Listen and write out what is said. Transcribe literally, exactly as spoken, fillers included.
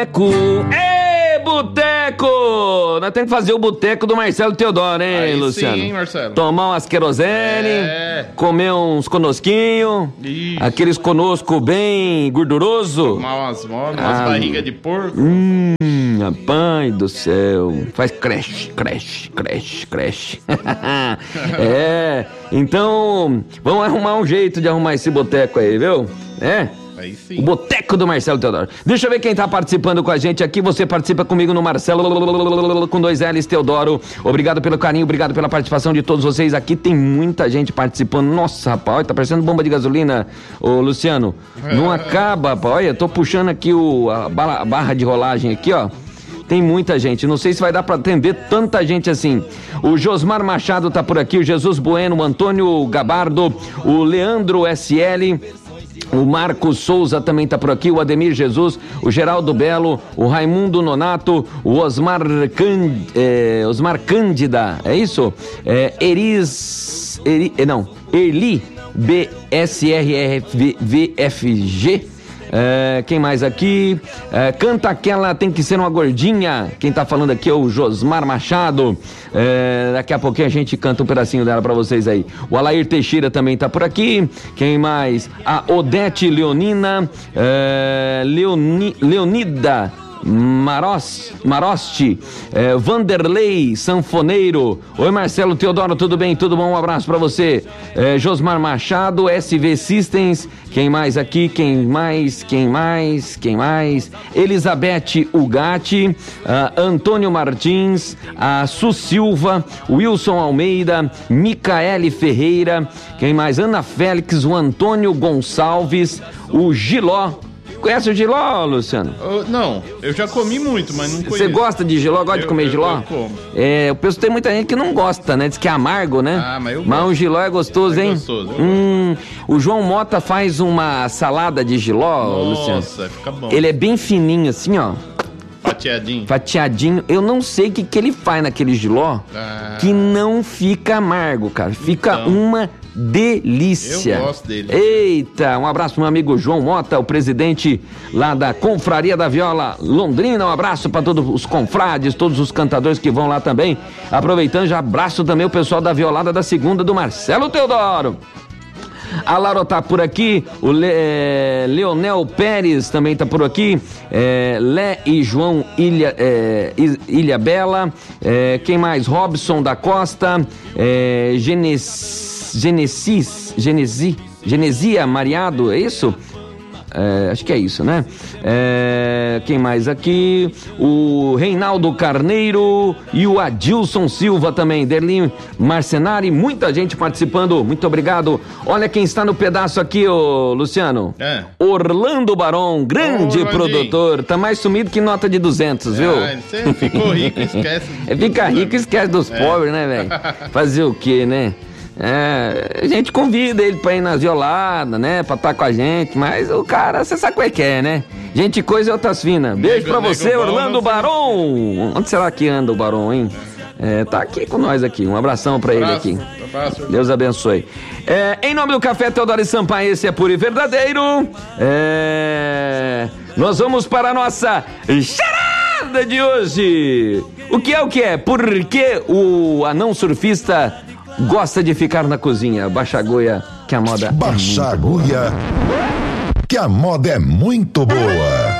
Ê, boteco! Nós temos que fazer o boteco do Marcelo Teodoro, hein, Aí Luciano? sim, hein, Marcelo? Tomar umas querosene, É. comer uns conosquinhos, Isso. aqueles conosco bem gorduroso. Tomar umas molas, umas Ah, barrigas de porco. Hum, rapaz do céu. Faz creche, creche, creche, creche. É, então, vamos arrumar um jeito de arrumar esse boteco aí, viu? É? Aí sim. O boteco do Marcelo Teodoro. Deixa eu ver quem tá participando com a gente aqui. Você participa comigo no Marcelo com dois L's Teodoro. Obrigado pelo carinho, obrigado pela participação de todos vocês. Aqui tem muita gente participando. Nossa, rapaz, tá parecendo bomba de gasolina, ô Luciano. Não acaba, rapaz. Olha, tô puxando aqui o, a, bala, a barra de rolagem aqui, ó. Tem muita gente, não sei se vai dar pra atender tanta gente assim. O Josmar Machado tá por aqui, o Jesus Bueno, o Antônio Gabardo, o Leandro S L, o Marcos Souza também tá por aqui, o Ademir Jesus, o Geraldo Belo, o Raimundo Nonato, o Osmar, Can, é, Osmar Cândida, é isso? É, Eris, Eri, não, Erli B S R R V F G. É, quem mais aqui? É, canta aquela, tem que ser uma gordinha. Quem tá falando aqui é o Josmar Machado. É, daqui a pouquinho a gente canta um pedacinho dela pra vocês aí. O Alair Teixeira também tá por aqui. Quem mais? A Odete Leonina, é, Leoni, Leonida Maros, Marosti, é, Vanderlei Sanfoneiro. Oi, Marcelo Teodoro, tudo bem? Tudo bom? Um abraço pra você. É, Josmar Machado, S V Systems. Quem mais aqui? Quem mais? Quem mais? Quem mais? Elizabeth Ugatti, uh, Antônio Martins, a Su Silva, Wilson Almeida, Micaele Ferreira. Quem mais? Ana Félix, o Antônio Gonçalves, o Giló. Conhece o Giló, Luciano? Uh, não, eu já comi muito, mas não conheço. Você gosta de Giló? Gosta eu, de comer eu, Giló? Eu como. É, o pessoal tem muita gente que não gosta, né? Diz que é amargo, né? Ah, mas eu Mas gosto. o Giló é gostoso, É hein? gostoso, eu Hum, o João Mota faz uma salada de Giló, Luciano. Nossa, fica bom. Ele é bem fininho assim, ó. Fatiadinho. Fatiadinho. Eu não sei o que, que ele faz naquele Giló Ah. que não fica amargo, cara. Fica Então. uma delícia. Eu gosto dele. Eita, um abraço pro meu amigo João Mota, o presidente lá da Confraria da Viola Londrina. Um abraço para todos os confrades, todos os cantadores que vão lá também. Aproveitando, já abraço também o pessoal da Violada da Segunda do Marcelo Teodoro. A Laura tá por aqui, o Le, é, Leonel Pérez também tá por aqui, é, Lé e João Ilha, é, Ilha Bela, é, quem mais? Robson da Costa, é, Genes, Genesis, Genesi, Genesia Mariado, é isso? É, acho que é isso, né? É, quem mais aqui? O Reinaldo Carneiro e o Adilson Silva também. Derlin Marcenari, muita gente participando. Muito obrigado. Olha quem está no pedaço aqui, ô Luciano. É. Orlando Barão, grande Ô, produtor. Tá mais sumido que nota de duzentos, viu? Ah, você ficou rico, esquece. É, fica rico e esquece dos É. pobres, né, velho? Fazer o quê, né? É, a gente convida ele pra ir nas violadas, né? Pra estar com a gente, mas o cara, você sabe como é que é, né? Gente coisa e outras finas. Beijo Nego- pra você, nego bom, Orlando não sei. Barão. Onde será que anda o Barão, hein? É, tá aqui com nós aqui. Um abração pra ele Abraço, aqui. abraço. Deus abençoe. É, em nome do Café Teodoro e Sampaio, esse é puro e verdadeiro. É, nós vamos para a nossa charada de hoje. O que é o que é? Por que o anão surfista gosta de ficar na cozinha? Baixa a agulha, que a moda Baixa é a muito boa. agulha, que a moda é muito boa.